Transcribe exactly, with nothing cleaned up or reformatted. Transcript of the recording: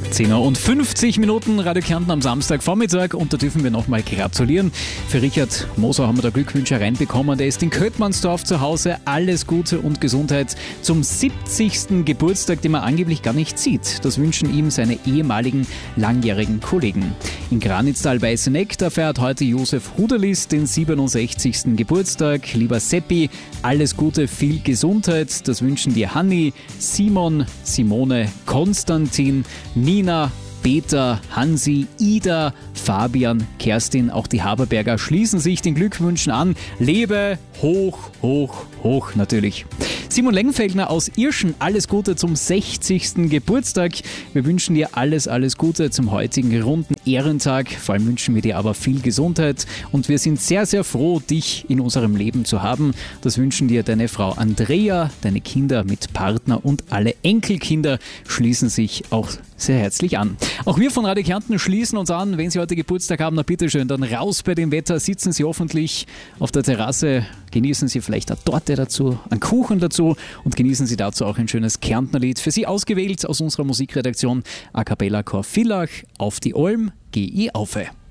zehn Uhr und fünfzig Minuten, Radio Kärnten am Samstagvormittag, und da dürfen wir nochmal gratulieren. Für Richard Moser haben wir da Glückwünsche reinbekommen. Der ist in Köttmannsdorf zu Hause. Alles Gute und Gesundheit zum siebzigsten Geburtstag, den man angeblich gar nicht sieht. Das wünschen ihm seine ehemaligen langjährigen Kollegen. In Granitztal-Weißeneck, da feiert heute Josef Huderlis den siebenundsechzigsten Geburtstag. Lieber Seppi, alles Gute, viel Gesundheit. Das wünschen dir Hanni, Simon, Simone, Konstantin, Nina, Peter, Hansi, Ida, Fabian, Kerstin. Auch die Haberberger schließen sich den Glückwünschen an. Lebe hoch, hoch, hoch natürlich. Simon Lengfeldner aus Irschen, alles Gute zum sechzigsten Geburtstag. Wir wünschen dir alles, alles Gute zum heutigen runden Ehrentag. Vor allem wünschen wir dir aber viel Gesundheit, und wir sind sehr, sehr froh, dich in unserem Leben zu haben. Das wünschen dir deine Frau Andrea, deine Kinder mit Partner und alle Enkelkinder schließen sich auch sehr herzlich an. Auch wir von Radio Kärnten schließen uns an. Wenn Sie heute Geburtstag haben, na bitteschön, dann raus bei dem Wetter. Sitzen Sie hoffentlich auf der Terrasse, genießen Sie vielleicht eine Torte dazu, einen Kuchen dazu und genießen Sie dazu auch ein schönes Kärntnerlied. Für Sie ausgewählt aus unserer Musikredaktion A Cappella Chor Villach, Auf die Olm, geh ich aufe.